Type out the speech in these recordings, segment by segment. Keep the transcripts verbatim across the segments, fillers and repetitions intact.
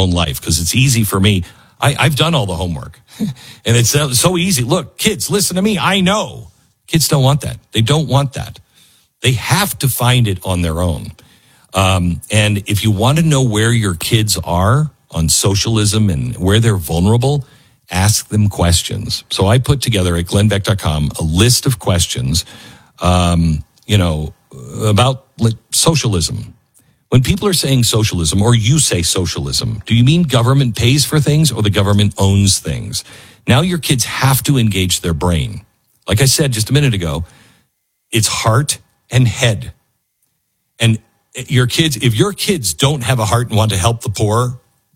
own life because it's easy for me. I, I've done all the homework and it's so easy. Look, kids, listen to me. I know kids don't want that. They don't want that. They have to find it on their own. Um, and if you want to know where your kids are on socialism and where they're vulnerable, ask them questions. So I put together at glenn beck dot com a list of questions, um, you know, about like, socialism. When people are saying socialism, or you say socialism, do you mean government pays for things or the government owns things? Now your kids have to engage their brain. Like I said just a minute ago, it's heart and head. And your kids, if your kids don't have a heart and want to help the poor,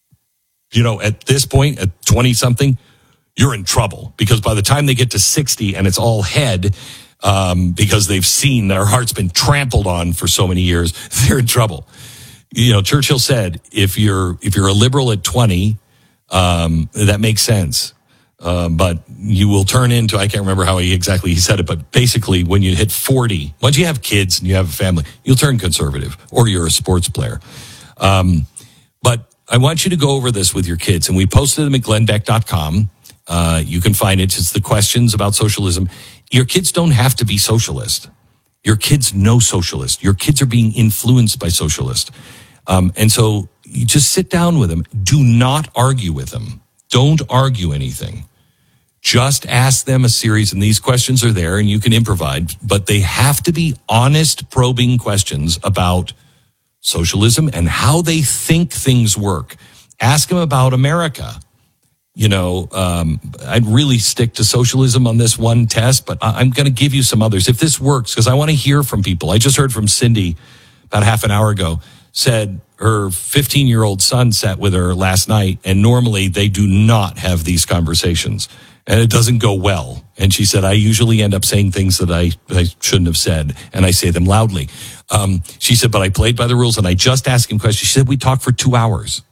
you know, at this point, at twenty-something, you're in trouble. Because by the time they get to sixty and it's all head, um, because they've seen their heart's been trampled on for so many years, they're in trouble. You know, Churchill said, if you're if you're a liberal at twenty, um, that makes sense. Uh, but you will turn into, I can't remember how he exactly he said it, but basically when you hit forty, once you have kids and you have a family, you'll turn conservative or you're a sports player. Um, but I want you to go over this with your kids, and we posted them at glenn beck dot com. Uh, you can find it. It's the questions about socialism. Your kids don't have to be socialist. Your kids know socialist. Your kids are being influenced by socialist. Um, and so you just sit down with them. Do not argue with them. Don't argue anything. Just ask them a series, and these questions are there, and you can improvise, but they have to be honest, probing questions about socialism and how they think things work. Ask them about America. You know, um, I'd really stick to socialism on this one test, but I- I'm going to give you some others. If this works, because I want to hear from people. I just heard from Cindy about half an hour ago, said her fifteen-year-old son sat with her last night, and normally they do not have these conversations, and it doesn't go well. And she said, I usually end up saying things that I, I shouldn't have said, and I say them loudly. Um, she said, but I played by the rules, and I just asked him questions. She said, we talked for two hours.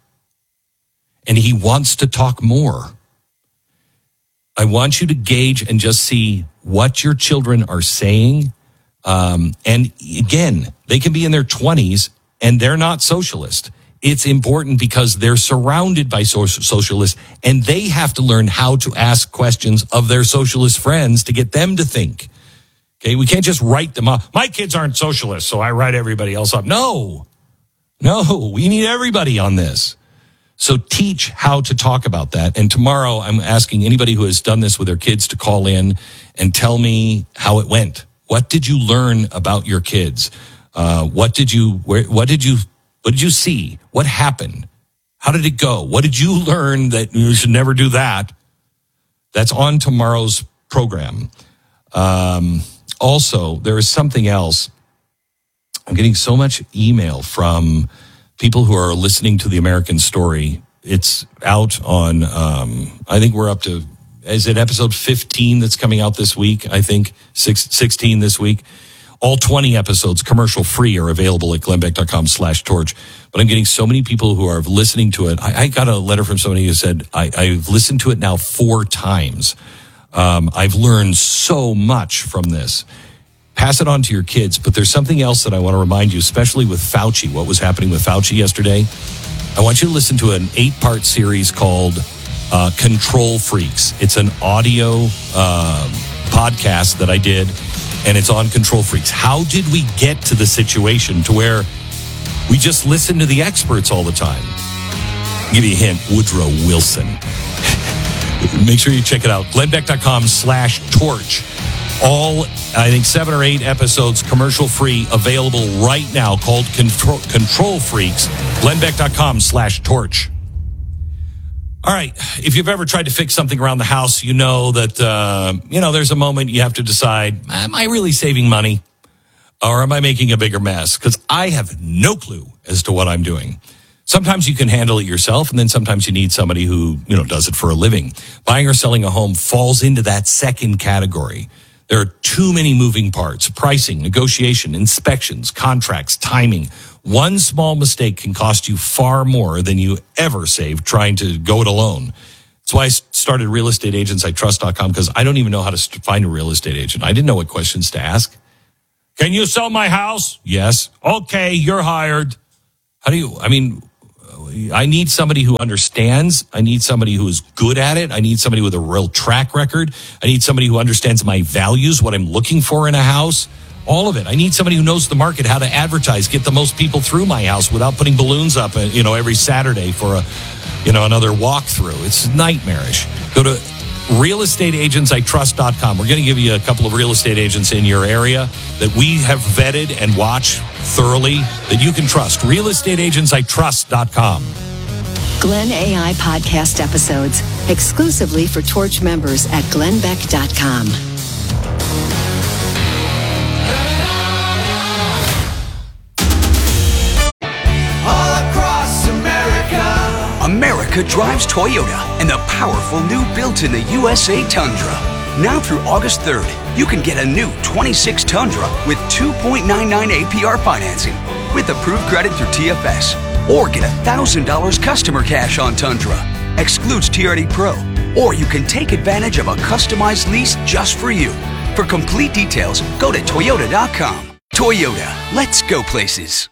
And he wants to talk more. I want you to gauge and just see what your children are saying. Um, and again, they can be in their twenties and they're not socialist. It's important because they're surrounded by so- socialists, and they have to learn how to ask questions of their socialist friends to get them to think. Okay, we can't just write them up. My kids aren't socialists, so I write everybody else up. No, no, we need everybody on this. So teach how to talk about that. And tomorrow I'm asking anybody who has done this with their kids to call in and tell me how it went. What did you learn about your kids? Uh, what did you, where, what did you, what did you see? What happened? How did it go? What did you learn that you should never do that? That's on tomorrow's program. Um, also, there is something else. I'm getting so much email from people who are listening to The American Story. It's out on, um, I think we're up to, is it episode fifteen that's coming out this week? I think six, sixteen this week. All twenty episodes, commercial free, are available at glenn beck dot com slash torch. But I'm getting so many people who are listening to it. I, I got a letter from somebody who said, I, I've listened to it now four times. Um, I've learned so much from this. Pass it on to your kids. But there's something else that I want to remind you, especially with Fauci, what was happening with Fauci yesterday. I want you to listen to an eight-part series called uh, Control Freaks. It's an audio uh, podcast that I did, and it's on Control Freaks. How did we get to the situation to where we just listen to the experts all the time? I'll give you a hint, Woodrow Wilson. Make sure you check it out. glenn beck dot com slash torch. All, I think, seven or eight episodes, commercial-free, available right now, called Control, Control Freaks. glenn beck dot com slash torch. All right. If you've ever tried to fix something around the house, you know that, uh, you know, there's a moment you have to decide, am I really saving money? Or am I making a bigger mess? Because I have no clue as to what I'm doing. Sometimes you can handle it yourself, and then sometimes you need somebody who, you know, does it for a living. Buying or selling a home falls into that second category. There are too many moving parts: pricing, negotiation, inspections, contracts, timing. One small mistake can cost you far more than you ever saved trying to go it alone. That's why I started real estate agents I trust dot com, because I don't even know how to find a real estate agent. I didn't know what questions to ask. Can you sell my house? Yes. Okay, you're hired. How do you, I mean, I need somebody who understands. I need somebody who is good at it. I need somebody with a real track record. I need somebody who understands my values, what I'm looking for in a house. All of it. I need somebody who knows the market, how to advertise, get the most people through my house without putting balloons up, you know, every Saturday for a, you know, another walkthrough. It's nightmarish. Go to real estate agents I trust dot com. We're going to give you a couple of real estate agents in your area that we have vetted and watched thoroughly that you can trust. real estate agents I trust dot com. Glenn A I podcast episodes exclusively for Torch members at glenn beck dot com. America drives Toyota and the powerful new built-in-the U S A Tundra. Now through August third, you can get a new twenty-six Tundra with two point nine nine A P R financing with approved credit through T F S. Or get one thousand dollars customer cash on Tundra. Excludes T R D Pro. Or you can take advantage of a customized lease just for you. For complete details, go to toyota dot com. Toyota, let's go places.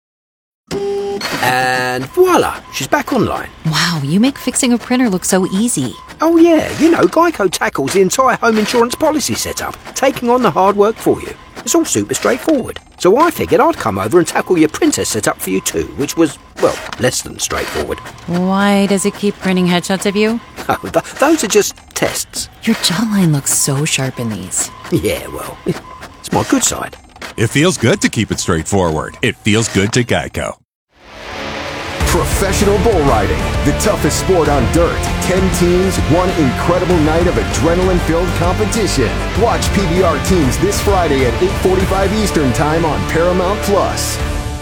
And voila, she's back online. Wow, you make fixing a printer look so easy. Oh yeah, you know, Geico tackles the entire home insurance policy setup, taking on the hard work for you. It's all super straightforward. So I figured I'd come over and tackle your printer setup for you too, which was, well, less than straightforward. Why does it keep printing headshots of you? Oh, th- those are just tests. Your jawline looks so sharp in these. Yeah, well, it's my good side. It feels good to keep it straightforward. It feels good to Geico. Professional bull riding, the toughest sport on dirt. Ten teams, one incredible night of adrenaline-filled competition. Watch P B R teams this Friday at eight forty-five Eastern Time on Paramount Plus.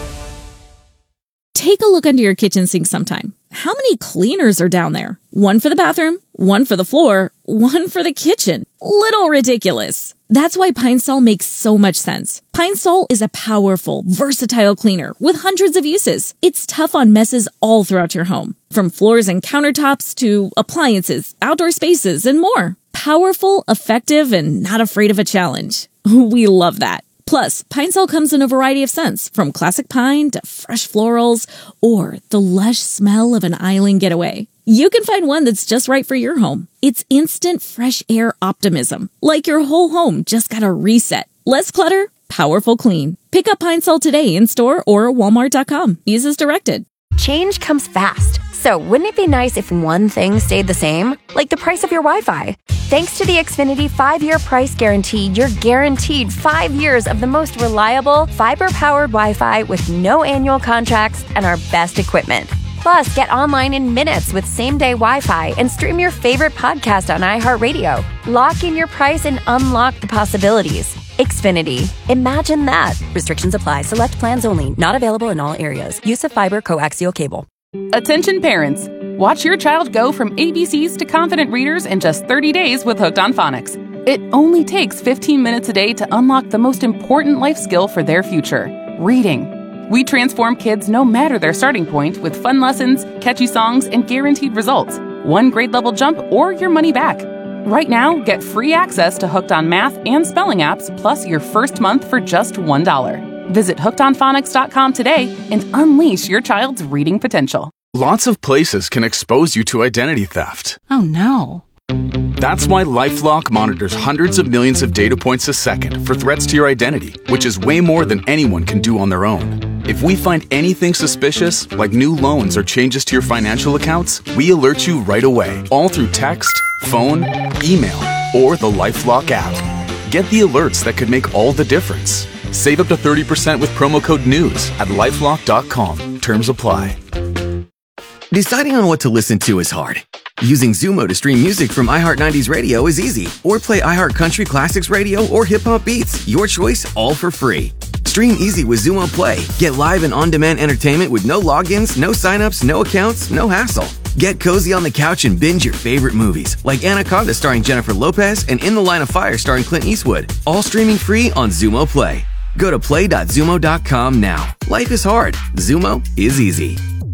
Take a look under your kitchen sink sometime. How many cleaners are down there? One for the bathroom, one for the floor, one for the kitchen. Little ridiculous. That's why Pine Sol makes so much sense. Pine Sol is a powerful, versatile cleaner with hundreds of uses. It's tough on messes all throughout your home, from floors and countertops to appliances, outdoor spaces, and more. Powerful, effective, and not afraid of a challenge. We love that. Plus, Pine Sol comes in a variety of scents, from classic pine to fresh florals or the lush smell of an island getaway. You can find one that's just right for your home. It's instant fresh air optimism, like your whole home just got a reset. Less clutter, powerful clean. Pick up Pine Sol today in store or walmart dot com. Use as directed. Change comes fast. So wouldn't it be nice if one thing stayed the same? Like the price of your Wi-Fi. Thanks to the Xfinity five-year price guarantee, you're guaranteed five years of the most reliable, fiber-powered Wi-Fi with no annual contracts and our best equipment. Plus, get online in minutes with same-day Wi-Fi and stream your favorite podcast on iHeartRadio. Lock in your price and unlock the possibilities. Xfinity. Imagine that. Restrictions apply. Select plans only. Not available in all areas. Use of fiber coaxial cable. Attention parents. Watch your child go from A B Cs to confident readers in just thirty days with Hooked on Phonics. It only takes fifteen minutes a day to unlock the most important life skill for their future, reading. We transform kids no matter their starting point with fun lessons, catchy songs, and guaranteed results. One grade level jump or your money back. Right now, get free access to Hooked on Math and Spelling apps, plus your first month for just one dollar. Visit hooked on phonics dot com today and unleash your child's reading potential. Lots of places can expose you to identity theft. Oh no. That's why LifeLock monitors hundreds of millions of data points a second for threats to your identity, which is way more than anyone can do on their own. If we find anything suspicious, like new loans or changes to your financial accounts, we alert you right away, all through text, phone, email, or the LifeLock app. Get the alerts that could make all the difference. Save up to thirty percent with promo code NEWS at lifelock dot com. Terms apply. Deciding on what to listen to is hard. Using Zumo to stream music from iHeart nineties Radio is easy. Or play iHeart Country Classics Radio or Hip Hop Beats. Your choice, all for free. Stream easy with Zumo Play. Get live and on-demand entertainment with no logins, no signups, no accounts, no hassle. Get cozy on the couch and binge your favorite movies, like Anaconda starring Jennifer Lopez and In the Line of Fire starring Clint Eastwood. All streaming free on Zumo Play. Go to play dot zumo dot com now. Life is hard. Zumo is easy.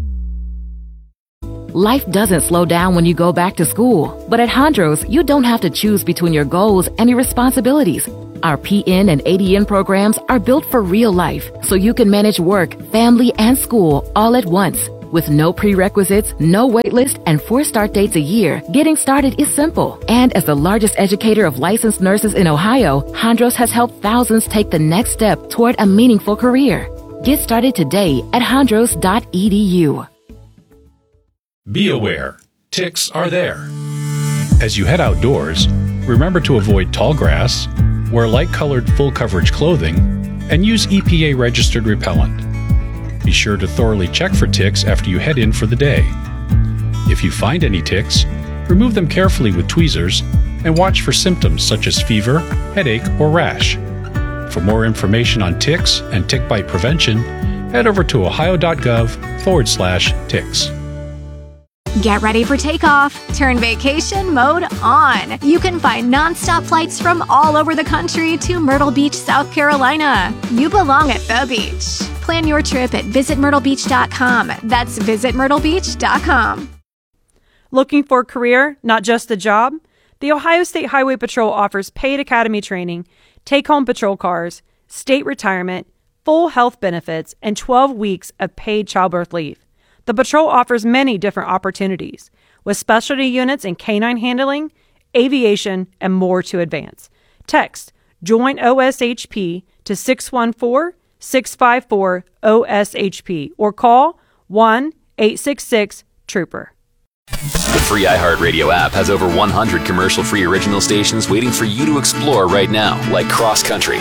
Life doesn't slow down when you go back to school. But at Hondros, you don't have to choose between your goals and your responsibilities. Our P N and A D N programs are built for real life, so you can manage work, family, and school all at once. With no prerequisites, no wait list, and four start dates a year, getting started is simple. And as the largest educator of licensed nurses in Ohio, Hondros has helped thousands take the next step toward a meaningful career. Get started today at hondros dot e d u. Be aware, ticks are there. As you head outdoors, remember to avoid tall grass, wear light-colored full-coverage clothing, and use E P A-registered repellent. Be sure to thoroughly check for ticks after you head in for the day. If you find any ticks, remove them carefully with tweezers and watch for symptoms such as fever, headache, or rash. For more information on ticks and tick bite prevention, head over to ohio.gov forward slash ticks. Get ready for takeoff. Turn vacation mode on. You can find nonstop flights from all over the country to Myrtle Beach, South Carolina. You belong at the beach. Plan your trip at visit myrtle beach dot com. That's visit myrtle beach dot com. Looking for a career, not just a job? The Ohio State Highway Patrol offers paid academy training, take-home patrol cars, state retirement, full health benefits, and twelve weeks of paid childbirth leave. The patrol offers many different opportunities, with specialty units in canine handling, aviation, and more to advance. Text JOIN O S H P to six one four, six five four, O S H P or call one eight six six TROOPER. The free iHeartRadio app has over one hundred commercial-free original stations waiting for you to explore right now, like Cross Country.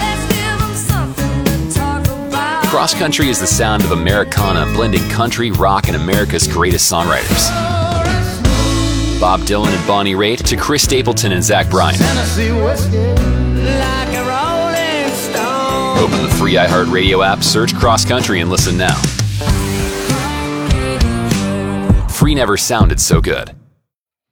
Cross Country is the sound of Americana blending country, rock, and America's greatest songwriters. Bob Dylan and Bonnie Raitt to Chris Stapleton and Zach Bryan. Open the free iHeartRadio app, search Cross Country, and listen now. Free never sounded so good.